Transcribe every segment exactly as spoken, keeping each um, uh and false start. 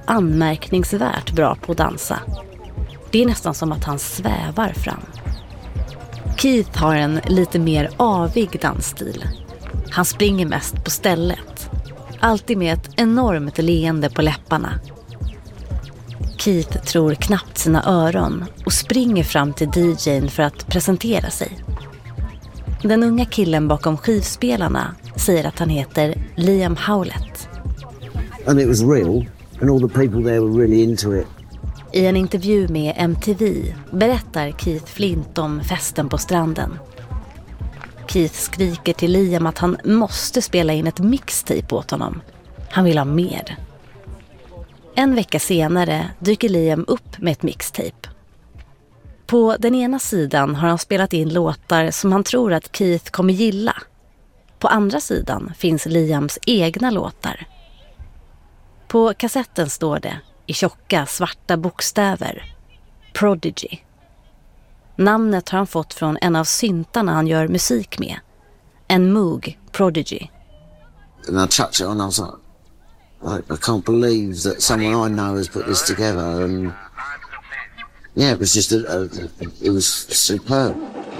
anmärkningsvärt bra på att dansa. Det är nästan som att han svävar fram. Keith har en lite mer avig dansstil. Han springer mest på stället. Alltid med ett enormt leende på läpparna. Keith tror knappt sina öron och springer fram till D J:n för att presentera sig. Den unga killen bakom skivspelarna säger att han heter Liam Howlett. And it was real and all the people there were really into it. I en intervju med M T V berättar Keith Flint om festen på stranden. Keith skriker till Liam att han måste spela in ett mixtape åt honom. Han vill ha mer. En vecka senare dyker Liam upp med ett mixtape. På den ena sidan har han spelat in låtar som han tror att Keith kommer gilla. På andra sidan finns Liams egna låtar. På kassetten står det i tjocka svarta bokstäver Prodigy. Namnet har han fått från en av syntarna han gör musik med. En Moog Prodigy. And I touched it on, I was like, I can't believe that someone I know has put this together. And yeah, it was just, a, a, it was superb.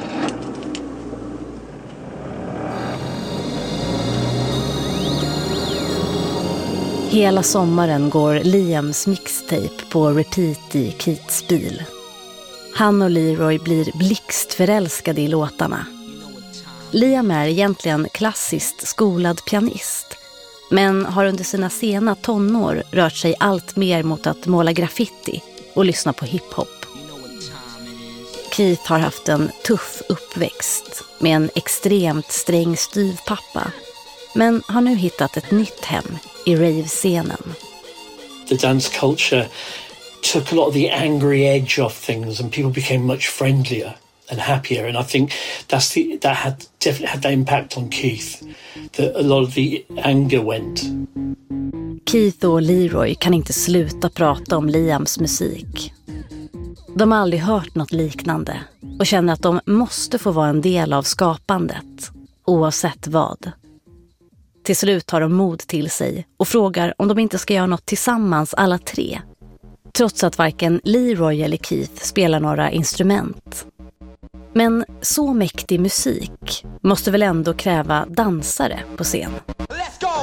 Hela sommaren går Liams mixtape på repeat i Keiths bil. Han och Leroy blir blixtförälskade i låtarna. Liam är egentligen klassiskt skolad pianist, men har under sina sena tonår rört sig allt mer mot att måla graffiti och lyssna på hiphop. Keith har haft en tuff uppväxt med en extremt sträng styvpappa, men har nu hittat ett nytt hem i rave-scenen. The dance culture took a lot of the angry edge off things and people became much friendlier and happier, and I think that's the that had definitely had that impact on Keith, that a lot of the anger went. Keith och Leroy kan inte sluta prata om Liams musik. De har aldrig hört något liknande och känner att de måste få vara en del av skapandet, oavsett vad. Till slut tar de mod till sig och frågar om de inte ska göra något tillsammans alla tre, trots att varken Leroy eller Keith spelar några instrument. Men så mäktig musik måste väl ändå kräva dansare på scen.